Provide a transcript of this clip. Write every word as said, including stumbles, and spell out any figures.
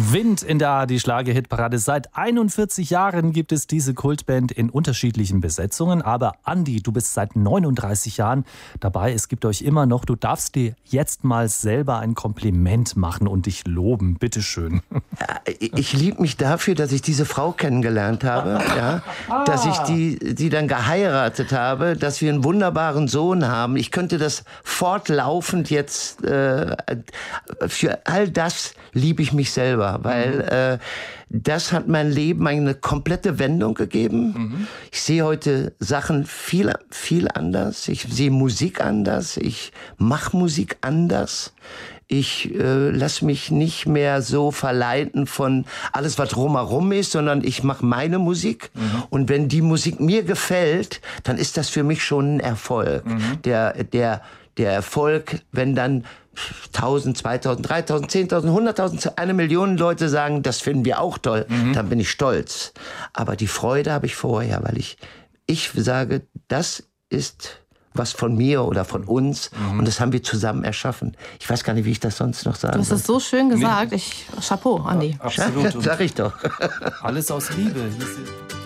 Wind in der A R D Schlager-Hitparade. Seit einundvierzig Jahren gibt es diese Kultband in unterschiedlichen Besetzungen. Aber Andi, du bist seit neununddreißig Jahren dabei. Es gibt euch immer noch. Du darfst dir jetzt mal selber ein Kompliment machen und dich loben. Bitteschön. Ich liebe mich dafür, dass ich diese Frau kennengelernt habe. Ja? Dass ich die, die dann geheiratet habe. Dass wir einen wunderbaren Sohn haben. Ich könnte das fortlaufend jetzt... Äh, für all das liebe ich mich selber, weil äh, das hat mein Leben eine komplette Wendung gegeben. Mhm. Ich sehe heute Sachen viel, viel anders. Ich sehe Musik anders. Ich mache Musik anders. Ich äh, lasse mich nicht mehr so verleiten von alles, was drumherum ist, sondern ich mache meine Musik. Mhm. Und wenn die Musik mir gefällt, dann ist das für mich schon ein Erfolg. Mhm. Der, der, der Erfolg, wenn dann tausend, zweitausend, dreitausend, zehntausend, hunderttausend, eine Million Leute sagen, das finden wir auch toll, mhm. dann bin ich stolz. Aber die Freude habe ich vorher, weil ich, ich sage, das ist was von mir oder von uns mhm. und das haben wir zusammen erschaffen. Ich weiß gar nicht, wie ich das sonst noch sagen soll. Du hast es so schön gesagt. Ich, Chapeau, Andi. Ja, absolut. Sag ich doch. Alles aus Liebe.